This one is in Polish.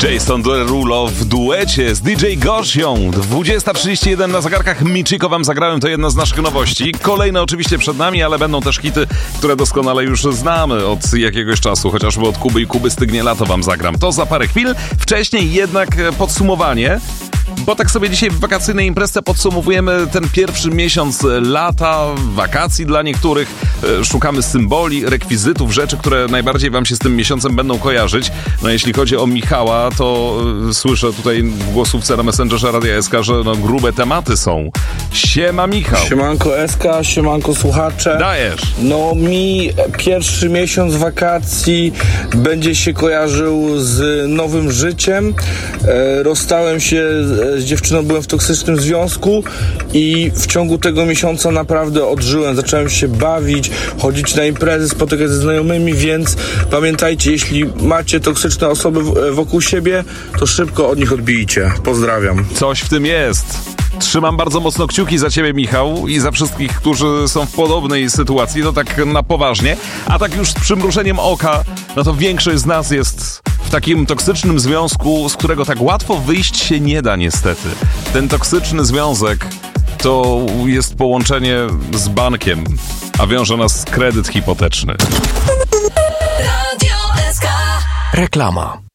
Jason Derulo w duecie z DJ Gosią. 20:31 na zegarkach. Michiko wam zagrałem, to jedna z naszych nowości. Kolejne oczywiście przed nami, ale będą też hity, które doskonale już znamy od jakiegoś czasu, chociażby od Kuby i Kuby Stygnie Lato wam zagram. To za parę chwil. Wcześniej jednak podsumowanie. Bo tak sobie dzisiaj w wakacyjnej imprezie podsumowujemy ten pierwszy miesiąc lata, wakacji dla niektórych. Szukamy symboli, rekwizytów, rzeczy, które najbardziej wam się z tym miesiącem będą kojarzyć. No jeśli chodzi o Michała, to słyszę tutaj w głosówce na Messengerze Radia SK, że no grube tematy są. Siema Michał. Siemanko SK, siemanko słuchacze. Dajesz. No mi pierwszy miesiąc wakacji będzie się kojarzył z nowym życiem. Rozstałem się z dziewczyną, byłem w toksycznym związku i w ciągu tego miesiąca naprawdę odżyłem. Zacząłem się bawić, chodzić na imprezy, spotykać ze znajomymi, więc pamiętajcie, jeśli macie toksyczne osoby wokół siebie, to szybko od nich odbijcie. Pozdrawiam. Coś w tym jest. Trzymam bardzo mocno kciuki za ciebie, Michał, i za wszystkich, którzy są w podobnej sytuacji, to tak na poważnie. A tak już z przymrużeniem oka, no to większość z nas jest w takim toksycznym związku, z którego tak łatwo wyjść się nie da niestety. Ten toksyczny związek to jest połączenie z bankiem, a wiąże nas kredyt hipoteczny. Radio SK. Reklama.